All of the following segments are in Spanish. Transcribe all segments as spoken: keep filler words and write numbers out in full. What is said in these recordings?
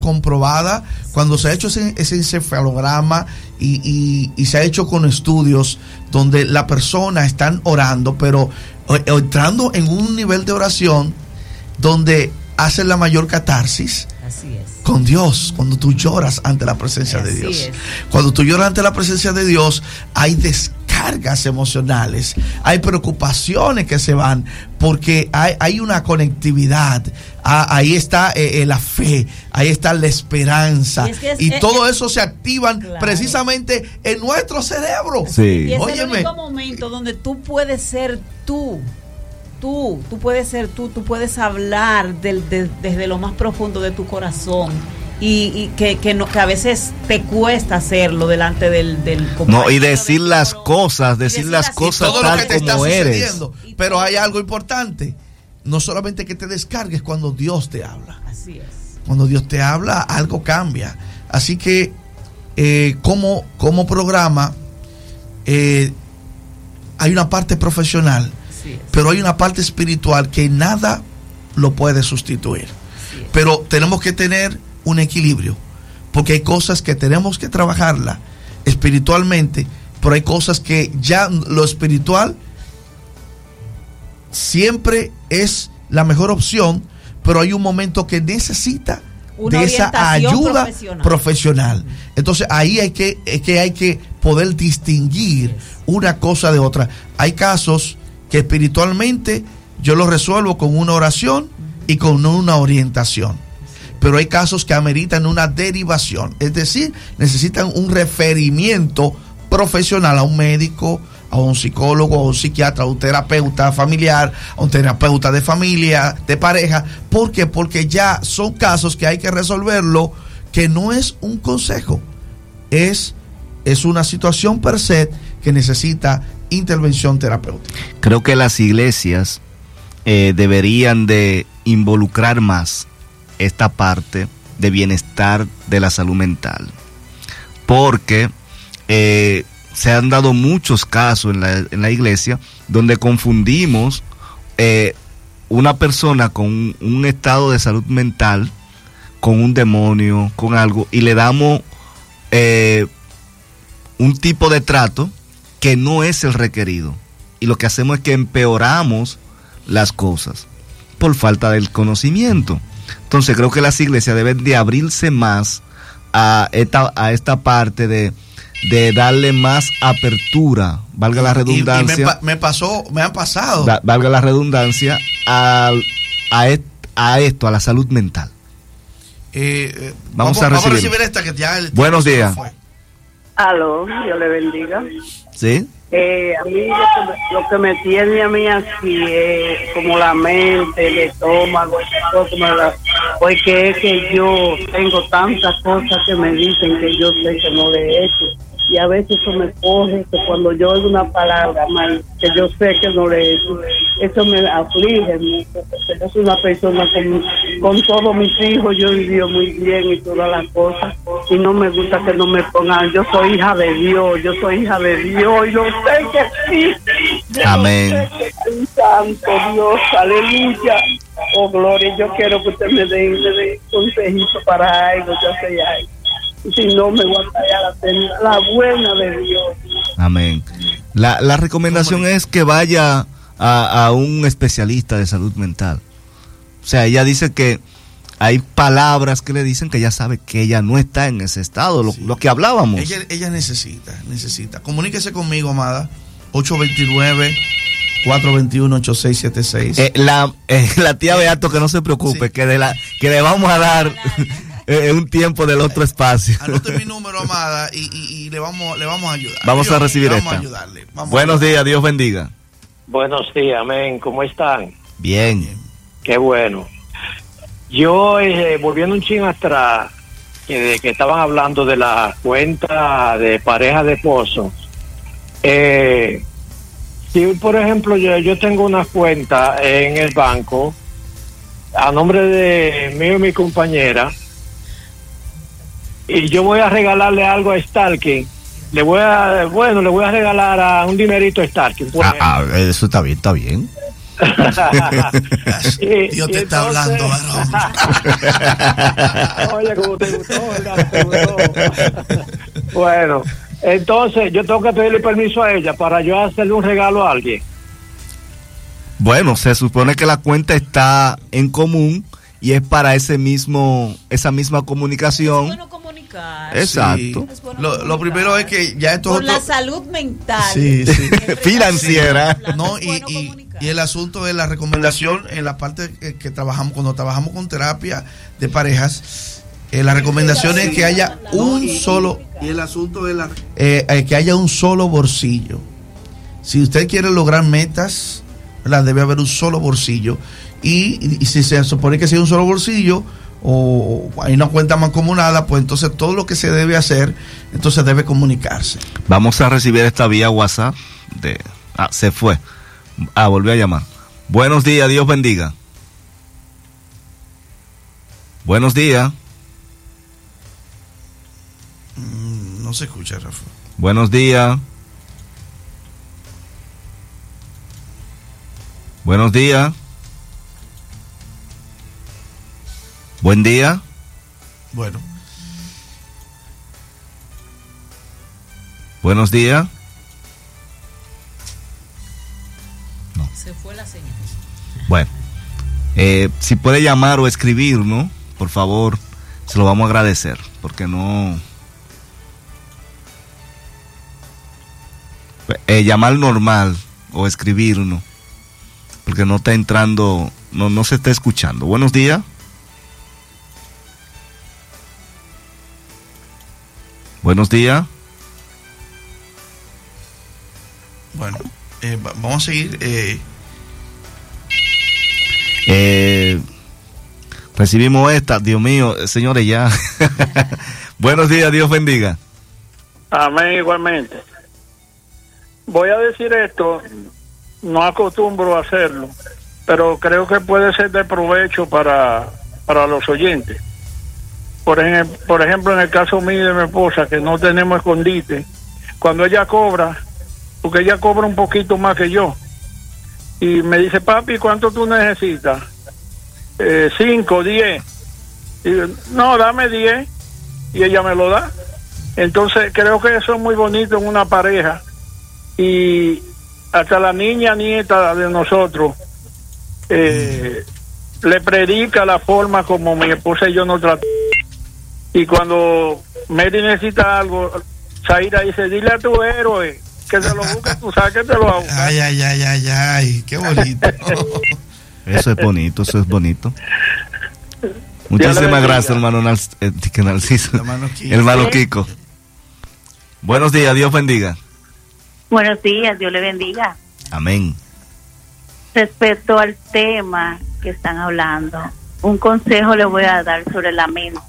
comprobada cuando se ha hecho ese, ese encefalograma y, y, y se ha hecho con estudios donde la persona están orando, pero entrando en un nivel de oración donde hacen la mayor catarsis. Así es. Con Dios, cuando tú lloras ante la presencia Así de Dios. Es. Cuando tú lloras ante la presencia de Dios, hay descargas emocionales, hay preocupaciones que se van, porque hay, hay una conectividad. Ah, ahí está eh, eh, la fe, ahí está la esperanza. Y, es que es, y eh, todo eh, eso se activan claro. precisamente en nuestro cerebro. Sí. Y es Óyeme. el único momento donde tú puedes ser tú. Tú, tú puedes ser tú, tú puedes hablar del, de, desde lo más profundo de tu corazón y, y que, que, no, que a veces te cuesta hacerlo delante del, del no, y decir las cosas, decir, decir las cosas todo tal lo que te como está eres. Sucediendo. Pero hay algo importante, no solamente que te descargues cuando Dios te habla. Así es. Cuando Dios te habla, algo cambia. Así que eh, como, como programa eh, hay una parte profesional, pero hay una parte espiritual que nada lo puede sustituir. Pero tenemos que tener un equilibrio, porque hay cosas que tenemos que trabajarla espiritualmente, pero hay cosas que ya lo espiritual siempre es la mejor opción, pero hay un momento que necesita una de esa ayuda profesional. profesional. Entonces ahí hay que, es que hay que poder distinguir una cosa de otra. Hay casos que espiritualmente yo lo resuelvo con una oración y con una orientación. Pero hay casos que ameritan una derivación, es decir, necesitan un referimiento profesional a un médico, a un psicólogo, a un psiquiatra, a un terapeuta familiar, a un terapeuta de familia, de pareja. ¿Por qué? Porque ya son casos que hay que resolverlo, que no es un consejo, es, es una situación per se que necesita intervención terapéutica. Creo que las iglesias eh, deberían de involucrar más esta parte de bienestar de la salud mental, porque eh, se han dado muchos casos en la, en la iglesia donde confundimos eh, una persona con un, un estado de salud mental con un demonio, con algo, y le damos eh, un tipo de trato que no es el requerido, y lo que hacemos es que empeoramos las cosas por falta del conocimiento. Entonces creo que las iglesias deben de abrirse más a esta, a esta parte de, de darle más apertura, valga la redundancia. Y, y me, me pasó, me han pasado. Da, valga la redundancia a, a, et, a esto, a la salud mental. Eh, eh, vamos, vamos, a recibir. vamos a recibir esta que ya el Buenos días. Fue. Aló, Dios le bendiga. Sí. Eh, a mí lo, lo que me tiene a mí así es como la mente, el estómago, todo como la, porque es que yo tengo tantas cosas que me dicen que yo sé que no le he hecho, y a veces eso me coge, que cuando yo oigo una palabra mal, que yo sé que no le he hecho, eso me aflige mucho, porque yo soy una persona con, con todos mis hijos, yo he vivido muy bien y todas las cosas, y no me gusta que no me pongan, yo soy hija de Dios, yo soy hija de Dios, y yo sé que sí. Yo Amén. Sé que es un santo Dios, aleluya. Oh, gloria, yo quiero que usted me dé, me dé consejito para algo, yo sé algo. Si no, me voy a callar la, la buena de Dios. Amén. La, la recomendación es que vaya a, a un especialista de salud mental. O sea, ella dice que hay palabras que le dicen que ella sabe que ella no está en ese estado, lo, sí. lo que hablábamos. Ella, ella necesita, necesita. Comuníquese conmigo, amada. ocho dos nueve, cuatro dos uno, ocho seis siete seis. Eh, la, eh, la tía Beato, que no se preocupe, sí. que, de la, que le vamos a dar... Eh, un tiempo del otro espacio. Anote mi número, amada, y, y, y le vamos le vamos a ayudar. Vamos Dios, a recibir vamos esta. A ayudarle. Vamos Buenos a días, Dios bendiga. Buenos días, amén. ¿Cómo están? Bien. Qué bueno. Yo, eh, volviendo un ching atrás, que, que estaban hablando de la cuenta de pareja de esposo. Eh, si, por ejemplo, yo, yo tengo una cuenta en el banco a nombre de mío y mi compañera, y yo voy a regalarle algo a Starkin, le voy a, bueno, le voy a regalar a un dinerito a Starkin. Ah, ah, eso está bien, está bien. y, Dios te está entonces, hablando, varón. Oye, como te gustó, ¿verdad? Te gustó. Bueno, entonces yo tengo que pedirle permiso a ella para yo hacerle un regalo a alguien. Bueno, se supone que la cuenta está en común y es para ese mismo, esa misma comunicación. Es bueno comunicar. Exacto. Sí. Es bueno lo, comunicar. lo primero es que ya esto por otro... la salud mental. Sí, sí. Financiera. No, es y, bueno y, y el asunto de la recomendación en la parte que, que trabajamos, cuando trabajamos con terapia de parejas, eh, la recomendación es que haya un solo, y el asunto de la eh, eh, que haya un solo bolsillo. Si usted quiere lograr metas, ¿verdad? Debe haber un solo bolsillo. Y, y, y si se supone que sea un solo bolsillo o, o hay una cuenta mancomunada, pues entonces todo lo que se debe hacer, entonces debe comunicarse. Vamos a recibir esta vía WhatsApp de... Ah, se fue. Ah, volvió a llamar. Buenos días, Dios bendiga. Buenos días. Mm, no se escucha, Rafa. Buenos días. Buenos días. Buen día. Bueno. Buenos días. No. Se fue la señal. Bueno, eh, si puede llamar o escribir, ¿no? Por favor, se lo vamos a agradecer, porque no... Eh, llamar normal o escribir, ¿no? Porque no está entrando, no, no se está escuchando. Buenos días. Buenos días. Bueno, eh, vamos a seguir. Eh. Eh, recibimos esta, Dios mío, señores, ya. Buenos días, Dios bendiga. Amén, igualmente. Voy a decir esto, no acostumbro a hacerlo, pero creo que puede ser de provecho para, para los oyentes. Por ejemplo, por ejemplo, en el caso mío y de mi esposa, que no tenemos escondite, cuando ella cobra, porque ella cobra un poquito más que yo, y me dice, papi, ¿cuánto tú necesitas? Eh, cinco, diez. Y yo, no, dame diez, y ella me lo da. Entonces, creo que eso es muy bonito en una pareja, y hasta la niña nieta de nosotros eh, le predica la forma como mi esposa y yo nos tratamos. Y cuando Mary necesita algo, Zaira dice, dile a tu héroe que se lo busque, tú sabes que te lo va a buscar. Ay, ay, ay, ay, ay, qué bonito. Eso es bonito, eso es bonito. Muchísimas gracias, hermano Narciso, eh, Narciso, hermano Kiko. Hermano Kiko. Buenos días, Dios bendiga. Buenos días, Dios le bendiga. Amén. Respecto al tema que están hablando, un consejo le voy a dar sobre la mente.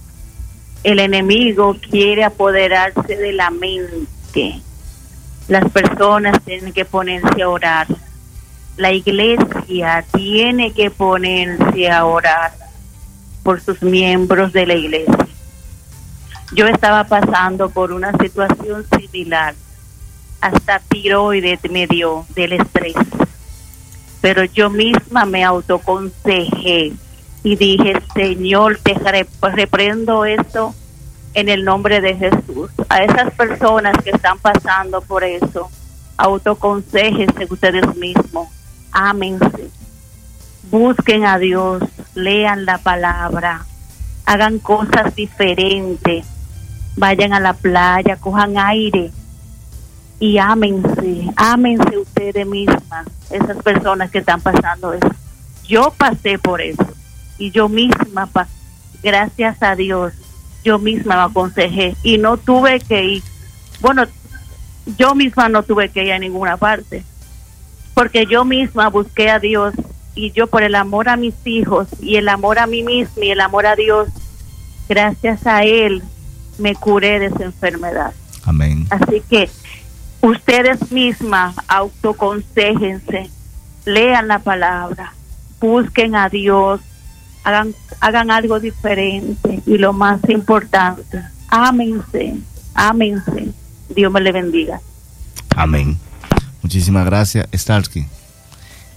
El enemigo quiere apoderarse de la mente. Las personas tienen que ponerse a orar. La iglesia tiene que ponerse a orar por sus miembros de la iglesia. Yo estaba pasando por una situación similar. Hasta tiroides me dio del estrés. Pero yo misma me autoaconsejé y dije, Señor, te reprendo esto en el nombre de Jesús. A esas personas que están pasando por eso, autoaconséjense ustedes mismos, ámense, busquen a Dios, lean la palabra, hagan cosas diferentes, vayan a la playa, cojan aire y ámense, ámense ustedes mismas, esas personas que están pasando eso. Yo pasé por eso. Y yo misma, gracias a Dios, yo misma me aconsejé y no tuve que ir, bueno, yo misma no tuve que ir a ninguna parte, porque yo misma busqué a Dios y yo por el amor a mis hijos y el amor a mí misma y el amor a Dios, gracias a Él me curé de esa enfermedad. Amén. Así que ustedes mismas autoconséjense, lean la palabra, busquen a Dios, hagan hagan algo diferente y lo más importante, ámense, ámense. Dios me le bendiga. Amén. Muchísimas gracias, Starsky.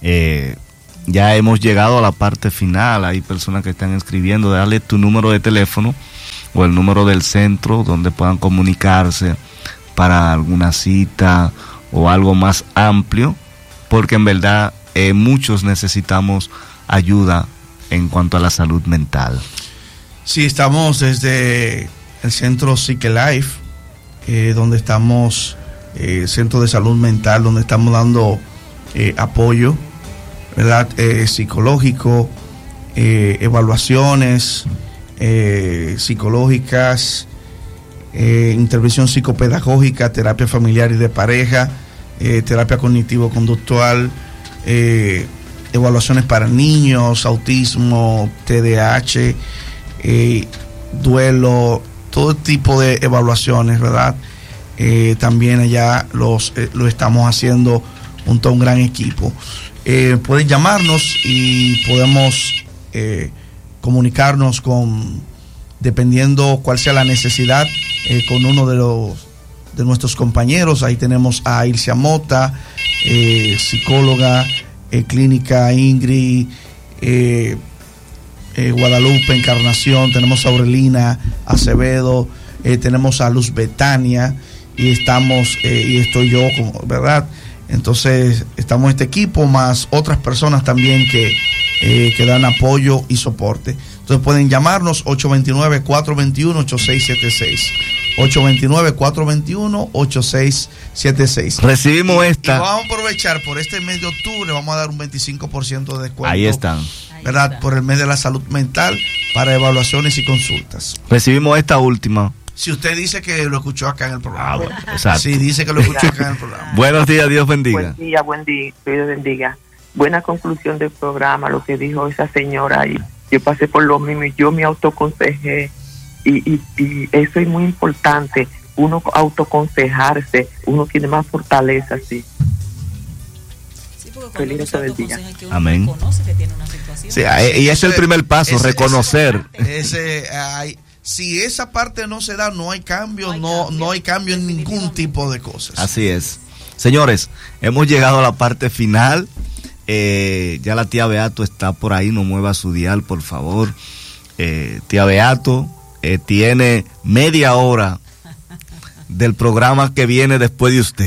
Eh, ya hemos llegado a la parte final. Hay personas que están escribiendo. Dale tu número de teléfono o el número del centro donde puedan comunicarse para alguna cita o algo más amplio, porque en verdad eh, muchos necesitamos ayuda en cuanto a la salud mental. Sí, estamos desde el centro Psique Life, eh, donde estamos, eh, centro de salud mental, donde estamos dando eh, apoyo, ¿verdad? Eh, psicológico, eh, evaluaciones eh, psicológicas, eh, intervención psicopedagógica, terapia familiar y de pareja, eh, terapia cognitivo-conductual, eh, evaluaciones para niños, autismo, T D A H, eh, duelo, todo tipo de evaluaciones, ¿verdad? Eh, también allá los eh, lo estamos haciendo junto a un gran equipo. Eh, pueden llamarnos y podemos eh, comunicarnos con, dependiendo cuál sea la necesidad, eh, con uno de los de nuestros compañeros. Ahí tenemos a Ilcia Mota, eh, psicóloga, eh, clínica Ingrid, eh, eh, Guadalupe Encarnación, tenemos a Aurelina Acevedo, eh, tenemos a Luz Betania, y estamos, eh, y estoy yo, como, ¿verdad? Entonces estamos este equipo más otras personas también que, eh, que dan apoyo y soporte. Entonces pueden llamarnos ocho dos nueve, cuatro dos uno, ocho seis siete seis. ocho dos nueve, cuatro dos uno, ocho seis siete seis. Recibimos y, esta. Y vamos a aprovechar por este mes de octubre, vamos a dar un veinticinco por ciento de descuento. Ahí están. ¿Verdad? Ahí está. Por el mes de la salud mental para evaluaciones y consultas. Recibimos esta última. Si usted dice que lo escuchó acá en el programa. Ah, bueno, exacto. Si dice que lo escuchó acá en el programa. Buenos días, Dios bendiga. Buen día, buen día, Dios bendiga. Buena conclusión del programa, lo que dijo esa señora. Y yo pasé por lo mismo y yo me autoconsejé. Y, y, y eso es muy importante, uno autoconsejarse, uno tiene más fortaleza, sí. Sí, porque cuando uno se autoconseja es que uno Amén. reconoce que tiene una situación. Sí, y ese es el primer paso, ese, reconocer. Ese, ese, hay, si esa parte no se da, no hay cambio, No hay no, cambio. no hay cambio en ningún tipo de cosas. Así es. Señores, hemos llegado a la parte final. Eh, ya la tía Beato está por ahí, no mueva su dial, por favor. Eh, tía Beato eh, tiene media hora del programa que viene después de usted.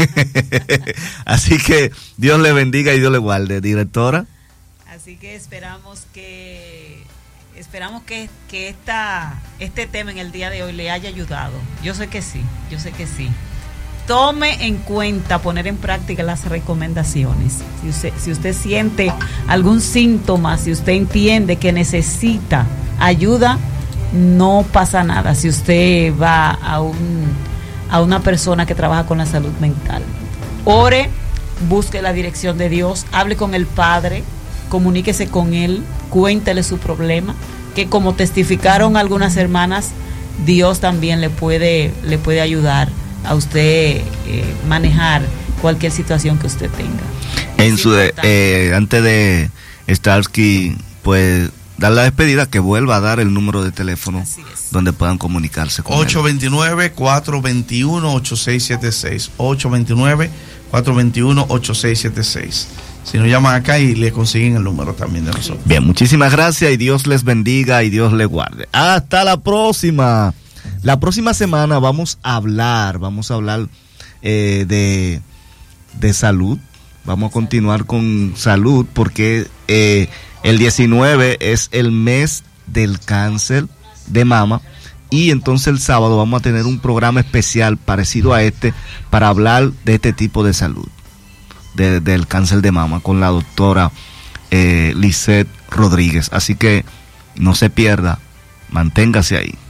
Así que Dios le bendiga y Dios le guarde, directora. Así que esperamos que esperamos que, que esta, este tema en el día de hoy le haya ayudado. Yo sé que sí, yo sé que sí. Tome en cuenta poner en práctica las recomendaciones. Si usted, si usted siente algún síntoma, si usted entiende que necesita ayuda, no pasa nada si usted va a un a una persona que trabaja con la salud mental. Ore, busque la dirección de Dios, hable con el Padre, comuníquese con Él, cuéntele su problema, que como testificaron algunas hermanas, Dios también le puede, le puede ayudar a usted eh, manejar cualquier situación que usted tenga. En Es su de, importante. eh, antes de Starsky, pues dar la despedida, que vuelva a dar el número de teléfono Así es. donde puedan comunicarse con ocho él. dos nueve, cuatro dos uno, ocho seis siete seis. ocho dos nueve, cuatro dos uno, ocho seis siete seis. Si nos llaman acá y le consiguen el número también de nosotros. Bien, muchísimas gracias y Dios les bendiga y Dios les guarde. Hasta la próxima. La próxima semana vamos a hablar, vamos a hablar eh, de, de salud. Vamos a continuar con salud porque eh, el diecinueve es el mes del cáncer de mama y entonces el sábado vamos a tener un programa especial parecido a este para hablar de este tipo de salud, de, del cáncer de mama con la doctora eh, Lisette Rodríguez. Así que no se pierda, manténgase ahí.